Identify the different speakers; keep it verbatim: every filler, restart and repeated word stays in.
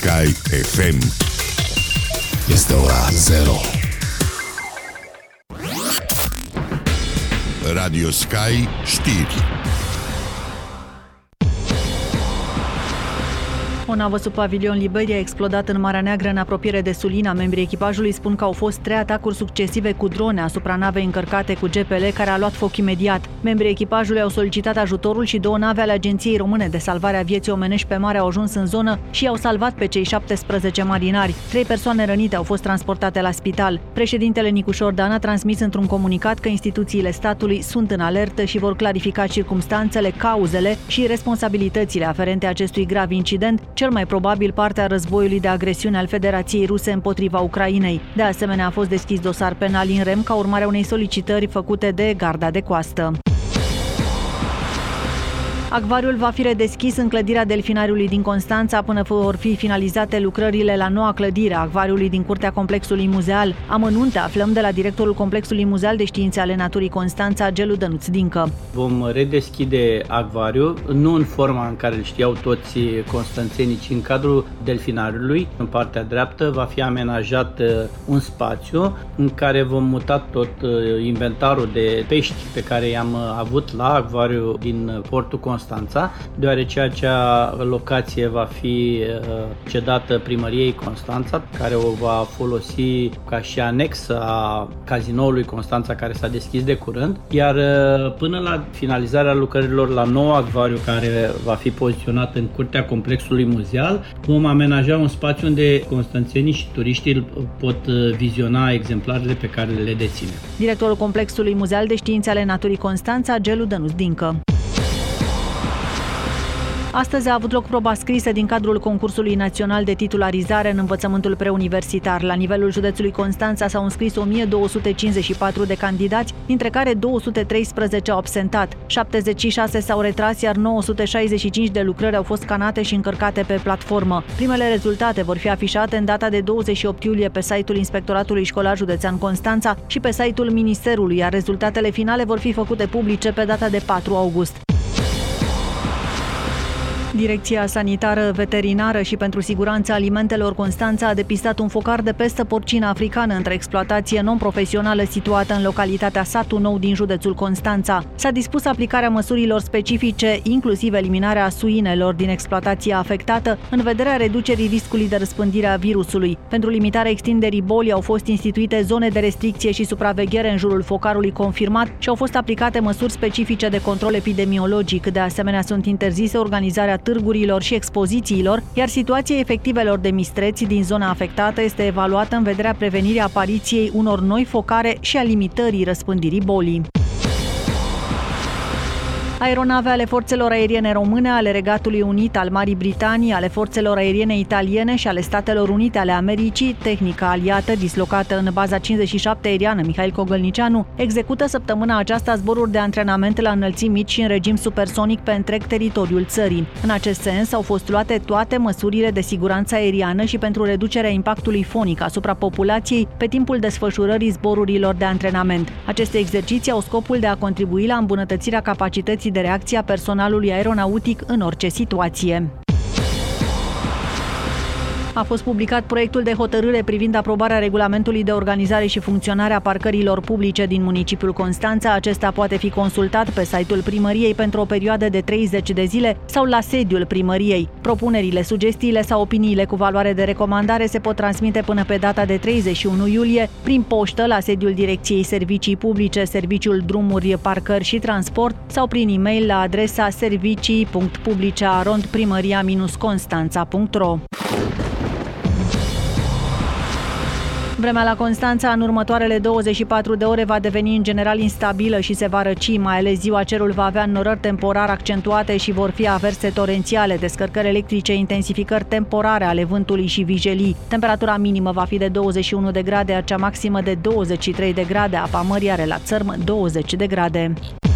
Speaker 1: Sky F M. Este ora zero. Radio Sky știri.
Speaker 2: O navă sub pavilion Liberia a explodat în Marea Neagră în apropiere de Sulina. Membrii echipajului spun că au fost trei atacuri succesive cu drone asupra navei încărcate cu G P L, care a luat foc imediat. Membrii echipajului au solicitat ajutorul și două nave ale Agenției Române de Salvare a Vieții Omenești pe mare au ajuns în zonă și au salvat pe cei șaptesprezece marinari. Trei persoane rănite au fost transportate la spital. Președintele Nicușor Dan a transmis într-un comunicat că instituțiile statului sunt în alertă și vor clarifica circumstanțele, cauzele și responsabilitățile aferente acestui grav incident, cel mai probabil parte a războiului de agresiune al Federației Ruse împotriva Ucrainei. De asemenea, a fost deschis dosar penal in rem ca urmare a unei solicitări făcute de Garda de Coastă. Acvariul va fi redeschis în clădirea Delfinariului din Constanța până vor fi finalizate lucrările la noua clădire a acvariului din curtea complexului muzeal. Amănunte aflăm de la directorul complexului muzeal de științe ale naturii Constanța, Gelu Dănuț Dincă.
Speaker 3: Vom redeschide acvariul, nu în forma în care îl știau toți constanțenii, ci în cadrul Delfinariului. În partea dreaptă va fi amenajat un spațiu în care vom muta tot inventarul de pești pe care i-am avut la acvariul din portul Constanța. Constanța, deoarece acea locație va fi cedată primăriei Constanța, care o va folosi ca și anexă a cazinoului Constanța, care s-a deschis de curând, iar până la finalizarea lucrărilor la nou acvariu, care va fi poziționat în curtea complexului muzeal, vom amenaja un spațiu unde constanțenii și turiștii pot viziona exemplarele pe care le deține.
Speaker 2: Directorul complexului muzeal de științe ale naturii Constanța, Gelu Dănuț Dincă. Astăzi a avut loc proba scrisă din cadrul concursului național de titularizare în învățământul preuniversitar. La nivelul județului Constanța s-au înscris o mie două sute cincizeci și patru de candidați, dintre care două sute treisprezece au absentat. șaptezeci și șase s-au retras, iar nouă sute șaizeci și cinci de lucrări au fost scanate și încărcate pe platformă. Primele rezultate vor fi afișate în data de douăzeci și opt iulie pe site-ul Inspectoratului Școlar Județean Constanța și pe site-ul Ministerului, iar rezultatele finale vor fi făcute publice pe data de patru august. Direcția Sanitară Veterinară și pentru Siguranța Alimentelor Constanța a depistat un focar de pestă porcină africană într-o exploatație non-profesională situată în localitatea Satul Nou din județul Constanța. S-a dispus aplicarea măsurilor specifice, inclusiv eliminarea suinelor din exploatația afectată, în vederea reducerii riscului de răspândire a virusului. Pentru limitarea extinderii bolii au fost instituite zone de restricție și supraveghere în jurul focarului confirmat și au fost aplicate măsuri specifice de control epidemiologic. De asemenea, sunt interzise organizarea târgurilor și expozițiilor, iar situația efectivelor de mistreți din zona afectată este evaluată în vederea prevenirii apariției unor noi focare și a limitării răspândirii bolii. Aeronave ale forțelor aeriene române, ale Regatului Unit, al Marii Britanii, ale forțelor aeriene italiene și ale Statelor Unite ale Americii, tehnica aliată dislocată în baza cincizeci și șapte aeriană Mihail Cogălnicianu, execută săptămâna aceasta zboruri de antrenament la înălțimi mici și în regim supersonic pe întreg teritoriul țării. În acest sens au fost luate toate măsurile de siguranță aeriană și pentru reducerea impactului fonic asupra populației pe timpul desfășurării zborurilor de antrenament. Aceste exerciții au scopul de a contribui la îmbunătățirea capacității de reacție a personalului aeronautic în orice situație. A fost publicat proiectul de hotărâre privind aprobarea regulamentului de organizare și funcționare a parcărilor publice din municipiul Constanța. Acesta poate fi consultat pe site-ul primăriei pentru o perioadă de treizeci de zile sau la sediul primăriei. Propunerile, sugestiile sau opiniile cu valoare de recomandare se pot transmite până pe data de treizeci și unu iulie prin poștă la sediul Direcției Servicii Publice, Serviciul Drumuri, Parcări și Transport sau prin e-mail la adresa servicii punct publice arond primăria constanța punct ro. Vremea la Constanța în următoarele douăzeci și patru de ore va deveni în general instabilă și se va răci, mai ales ziua cerul va avea înnorări temporar accentuate și vor fi averse torențiale, descărcări electrice, intensificări temporare ale vântului și vijelii. Temperatura minimă va fi de douăzeci și unu de grade, iar cea maximă de douăzeci și trei de grade, apa mării are la țărm douăzeci de grade.